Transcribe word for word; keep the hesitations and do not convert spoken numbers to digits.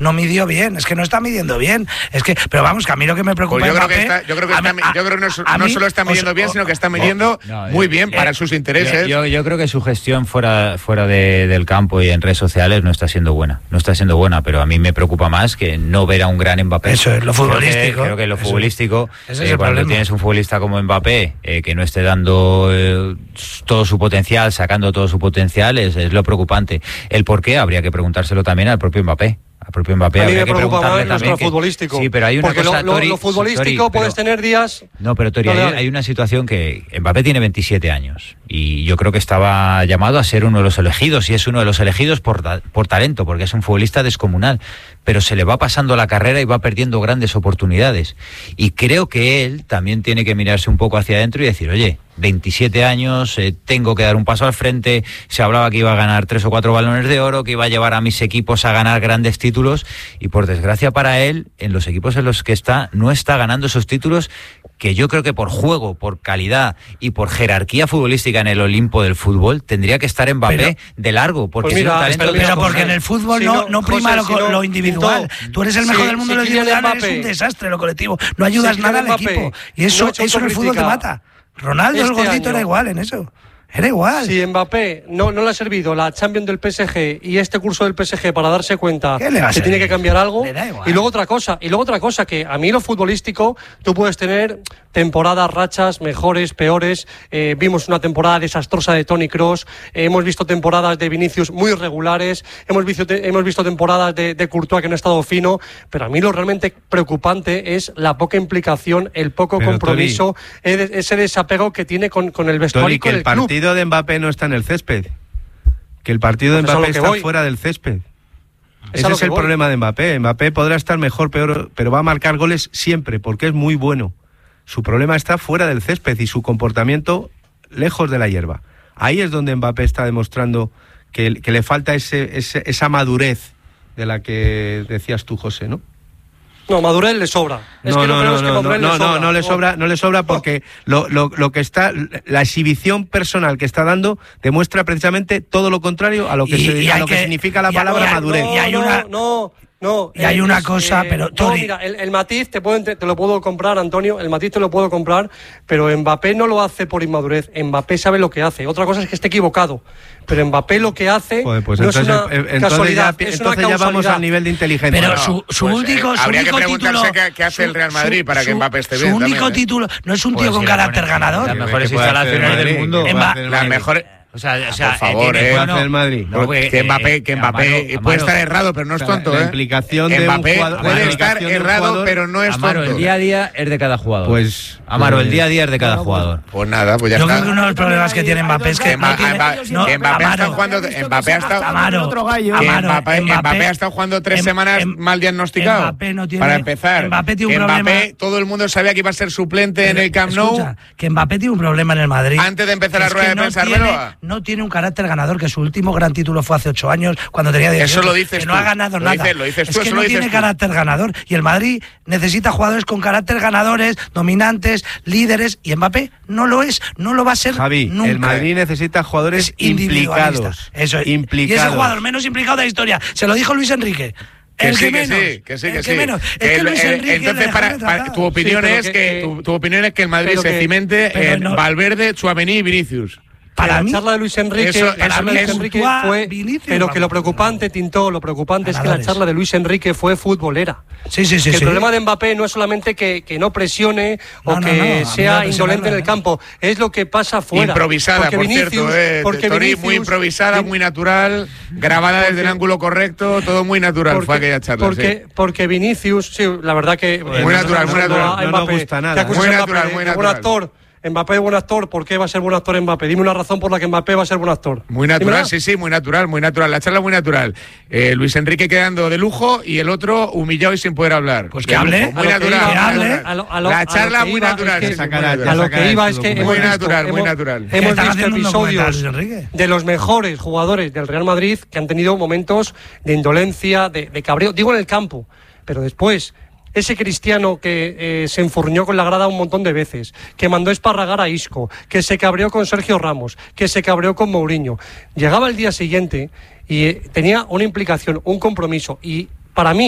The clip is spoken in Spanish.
no midió bien, es que no está midiendo bien, es que, pero vamos, que a mí lo que me preocupa pues yo, Mbappé, creo que está, yo creo que, está, mí, yo creo que no, a, no mí, solo está midiendo os, bien, o, sino que está midiendo o, no, muy eh, bien eh, para sus intereses. Yo, yo creo que su gestión fuera, fuera de, del campo y en redes sociales no está siendo buena, no está siendo buena, pero a mí me preocupa más que no ver a un gran Mbappé. Eso es lo futbolístico. Creo que, creo que lo eso, futbolístico, ese eh, es el cuando problema. tienes un futbolista como Mbappé, eh, que no esté dando eh, todo su potencial, sacando todo su potencial, es, es lo preocupante. El por qué habría que preguntárselo también al propio Mbappé. Al propio Mbappé a mí habría me que preocupa preguntarle más también nuestro que, futbolístico. Sí, pero hay una porque cosa, lo, lo, Tori, lo futbolístico Tori, puedes pero, tener días. No, pero Tori, dale, hay, dale. hay una situación que Mbappé tiene veintisiete años y yo creo que estaba llamado a ser uno de los elegidos y es uno de los elegidos por, por talento, porque es un futbolista descomunal, pero se le va pasando la carrera y va perdiendo grandes oportunidades. Y creo que él también tiene que mirarse un poco hacia adentro y decir, oye, veintisiete años, eh, tengo que dar un paso al frente, se hablaba que iba a ganar tres o cuatro balones de oro, que iba a llevar a mis equipos a ganar grandes títulos y por desgracia para él, en los equipos en los que está, no está ganando esos títulos que yo creo que por juego, por calidad y por jerarquía futbolística en el Olimpo del fútbol, tendría que estar Mbappé pero, de largo, porque pues mira, es un talento pero, pero de porque en el fútbol si no, no, no prima José, lo, si no, lo individual. Pinto, Tú eres el mejor si, del mundo si de lo individual, Mbappé, eres un desastre lo colectivo. No ayudas si nada al Mbappé, equipo. Y eso, no eso en el fútbol te mata. Ronaldo, este el gordito, año, era igual en eso. Era igual. Si Mbappé no, no le ha servido la Champions del P S G y este curso del P S G para darse cuenta que tiene que cambiar algo. Y luego otra cosa, y luego otra cosa, que a mí lo futbolístico, tú puedes tener temporadas, rachas, mejores, peores. Eh, vimos una temporada desastrosa de Toni Kroos, eh, hemos visto temporadas de Vinicius muy irregulares, hemos visto, te, hemos visto temporadas de, de Courtois que no ha estado fino, pero a mí lo realmente preocupante es la poca implicación, el poco pero, compromiso, Tori, ese desapego que tiene con, con el vestuario Tori, que el club. partido de Mbappé no está en el césped, que el partido pues de Mbappé está voy. fuera del césped. Es Ese es el voy. problema de Mbappé. Mbappé podrá estar mejor, peor, pero va a marcar goles siempre, porque es muy bueno. Su problema está fuera del césped y su comportamiento lejos de la hierba. Ahí es donde Mbappé está demostrando que, que le falta ese, ese, esa madurez de la que decías tú, José, ¿no? No, Madurell le sobra. Es no, que no, no, es que no, no, le no, sobra. no, no le sobra, no le sobra porque lo, lo, lo que está, la exhibición personal que está dando demuestra precisamente todo lo contrario a lo que, y, se, y a lo que, que significa la y, palabra y, madurez. No, y hay una, no, no. Y hay eh, una es, cosa, eh, pero no, Tori, mira, el, el matiz te, puedo, te lo puedo comprar, Antonio, el matiz te lo puedo comprar, pero Mbappé no lo hace por inmadurez. Mbappé sabe lo que hace. Otra cosa es que esté equivocado, pero Mbappé lo que hace Joder, pues no entonces, es una entonces casualidad, ya, es entonces una ya vamos al nivel de inteligencia. Pero no, su, su pues, único, eh, su habría único que título, preguntarse qué, qué hace su, el Real Madrid su, para que su, Mbappé esté su bien. Su único también, título, no es un pues tío con si carácter pones, ganador. Las mejores ¿Qué puede hacer instalaciones Madrid? del mundo. ¿Qué ¿eh? puede La, hacer las Madrid? mejores. O sea, o Ah, sea, por favor, tiene, eh. bueno, hace el Madrid. no, porque, que Mbappé, eh, que Mbappé Amaro, puede Amaro, estar errado, pero no es o sea, tonto, la ¿eh? implicación de Mbappé un jugador, puede la estar implicación de un errado, jugador, pero no es Amaro, tonto. el día a día es de cada jugador. Pues, Amaro, pues, el día a día es de cada jugador. Pues nada, pues ya Yo está. creo que uno de los problemas que tiene Mbappé es que Que no Mba- tiene, Mba- no, que Mbappé ha Amaro, estado jugando, Mbappé ha estado, Amaro, que Amaro, Mbappé, Mbappé, Mbappé ha estado jugando tres Em- semanas em- mal diagnosticado. Mbappé no tiene- para empezar, Mbappé tiene un que Mbappé, problema. todo el mundo sabía que iba a ser suplente en Pero, el Camp Nou. escucha, que Mbappé tiene un problema en el Madrid. Antes de empezar la Es rueda que de no prensa, tiene, Arbeloa. no tiene un carácter ganador, que su último gran título fue hace ocho años, cuando tenía dieciocho. Eso lo dices que no tú. ha ganado Lo nada. dices- lo dices es tú, que eso no lo dices tiene tú. carácter ganador. Y el Madrid necesita jugadores con carácter ganadores, dominantes, líderes, y Mbappé no lo es, no lo va a ser Javi, nunca. el Madrid necesita jugadores Es individualista. implicados. Eso es. implicados. Y ese jugador menos implicado de la historia, se lo dijo Luis Enrique. Que el sí, que, que menos, sí, que sí, el que que sí. menos. Es Que que el- Luis el- Enrique entonces, le para, dejaron para- tratado. tu opinión Sí, pero es que- que, eh, tu, tu opinión es que el Madrid pero se que- cimente pero en no- Valverde, Tchouaméni y Vinicius. Para la mí, charla de Luis Enrique, eso- la eso charla de es Luis Enrique Courtois, fue, Vinicius, pero que lo vamos. preocupante, Tinto, lo preocupante es que la Ganadores. charla de Luis Enrique fue futbolera. Sí, sí, sí. Que sí. el problema de Mbappé no es solamente que, que no presione No, o no, que no, a mí me sea parece indolente en el nada, campo, es lo que pasa fuera. Improvisada, Porque por Vinicius- cierto, eh, porque Tori, muy Vinicius- improvisada, Vin- muy natural, grabada desde el ángulo correcto, todo muy natural porque, fue aquella charla. porque, sí. porque Vinicius, sí, la verdad que... Muy eh, natural, muy acusando natural. a No Mbappé, nos gusta nada, que ¿eh? acusas Muy a natural, Mbappé muy de buen natural. actor. Mbappé es buen actor, ¿por qué va a ser buen actor Mbappé? Dime una razón por la que Mbappé va a ser buen actor. Muy natural, Dímela. sí, sí, muy natural, muy natural. La charla muy natural. Eh, Luis Enrique quedando de lujo y el otro humillado y sin poder hablar. Pues De que hable, lujo, muy a lo que natural. iba, muy que hable. natural. A lo- a lo- La a lo charla que muy iba es natural. que sí, sí, muy sacar a- natural. A lo sacar que iba su es que documento. hemos Muy visto, natural, muy hemos- natural. hemos Están visto haciendo un documental, episodios Luis Enrique. de los mejores jugadores del Real Madrid que han tenido momentos de indolencia, de, de cabreo, digo en el campo, pero después ese Cristiano que eh, se enfurñó con la grada un montón de veces, que mandó esparragar a Isco, que se cabreó con Sergio Ramos, que se cabreó con Mourinho, llegaba el día siguiente y eh, tenía una implicación, un compromiso, y para mí